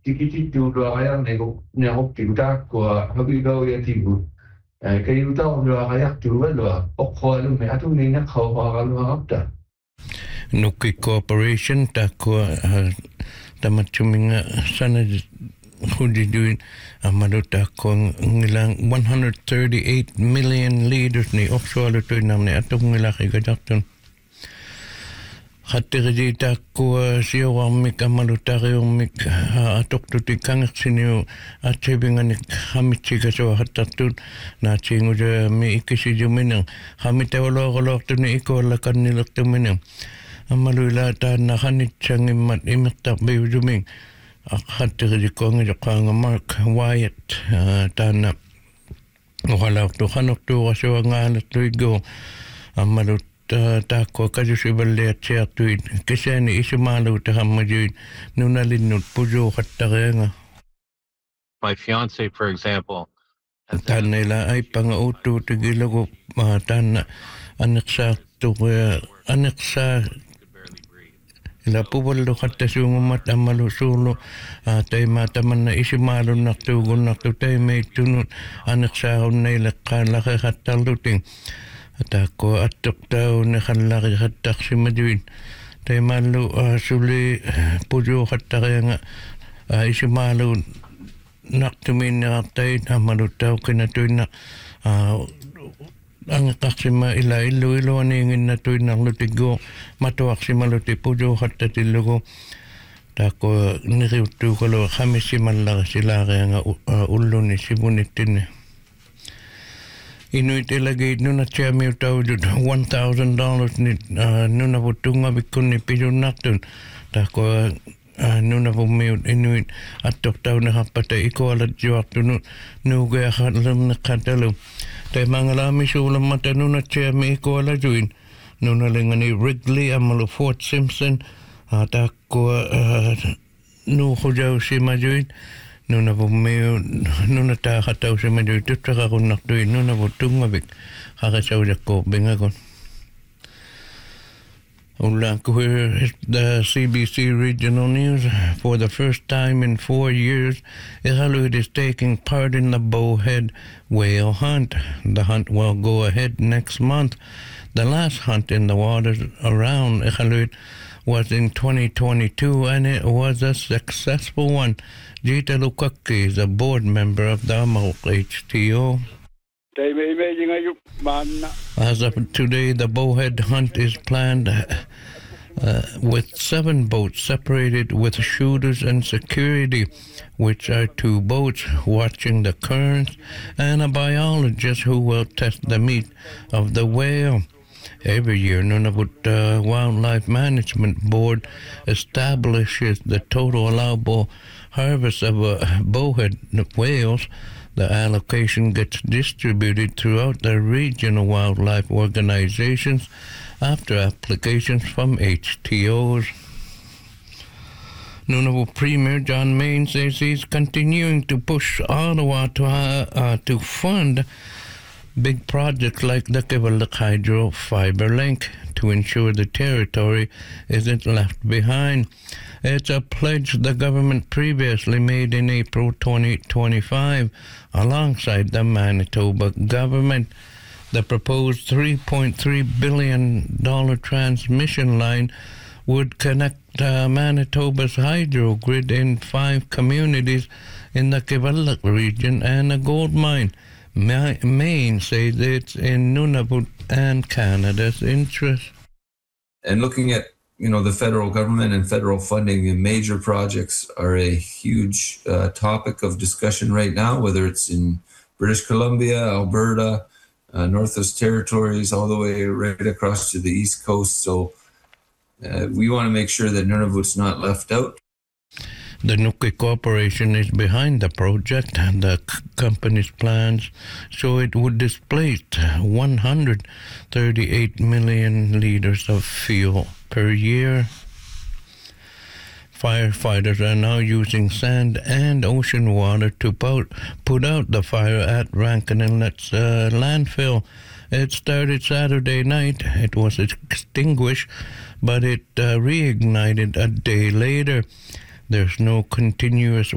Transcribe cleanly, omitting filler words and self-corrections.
tikiti tulo aya nego kiuta ko habi go ya tibu kai uta lo aya tulo lo okho lo me atu ni na kho ha lo hapta Nuki Corporation tako tamachuminga sana hudi duin amado tako ngilang 138 million leaders ni offshore to namne atong ngila kay gadakton Hatiri tako siya wamik amalutari umik atok tuti kangak sinyo at sibingan hamichika so hatatun na chingo ja mi ikisi juminang hamitawalo kolok to ni iko lakan nilak tuminang amalula ta na kanit siyang imat imitak bayo juming hatiri ko nga kang Mark Wyatt ta na walak to kanok to kasi wangalat to igo amalut tako kajusi balle atseatuin keseni isimalu tahammajuin nunalinut pujo kattarenga My fiance, for example, tanela ay pangauto tigilago tan aneksa ila puballo katta sungumat amalu sulu tay mataman na isimalu naktugun naktu tay may tunut aneksa hunay lakkan laki kattaluting Tako atok tao na kanlaki katak si Maduin. Tay malu suli pujo katak nga isi malu naktumin na katay na malu tao kinatuin na ang kaksima ilo aningin na tuin ng lutigo matuwak si maluti pujo katak tilugo. Tako niriutu kalo kami si malaki sila kaya nga ulo ni si bunitin Inuit ilagay nuna siya may tawad $1,000 ni nuna po tunga bikun ni piso naktun. Tako nuna po may inuit at toktaw na kapatay iko alat jiwak tunun nugay akalam na katalom. Tay mga lami sulam mata nuna siya may iko alat juin. Nuna lang ni Wrigley amalo Fort Simpson. Tako nuko jaw si majuin. Nuna po may nuna ta kataw sa medyo tutaka ko naktuin nuna po tungabik kakasaw sa ko bingakon. Ulang ko here the CBC Regional News for the first time in 4 years Iqaluit is taking part in the bowhead whale hunt. The hunt will go ahead next month. The last hunt in the waters around Iqaluit was in 2022 and it was a successful one. Jita Lukaki is a board member of the Amaluk HTO. As of today, the bowhead hunt is planned with 7 boats separated with shooters and security, which are 2 boats watching the currents, and a biologist who will test the meat of the whale. Every year, Nunavut Wildlife Management Board establishes the total allowable harvest of bowhead whales. The allocation gets distributed throughout the regional wildlife organizations after applications from HTOs. Nunavut Premier John Main says he's continuing to push Ottawa to fund big projects like the Kivalliq Hydro Fiber Link to ensure the territory isn't left behind. It's a pledge the government previously made in April 2025 alongside the Manitoba government. The proposed $3.3 billion transmission line would connect Manitoba's hydro grid in 5 communities in the Kivalliq region and a gold mine. Maine says it's in Nunavut and Canada's interest. And looking at, the federal government and federal funding in major projects are a huge topic of discussion right now, whether it's in British Columbia, Alberta, Northwest Territories, all the way right across to the East Coast. So we want to make sure that Nunavut's not left out. The Nuki Corporation is behind the project, and the company's plans show it would displace 138 million liters of fuel per year. Firefighters are now using sand and ocean water to put out the fire at Rankin Inlet's landfill. It started Saturday night. It was extinguished, but it reignited a day later. There's no continuous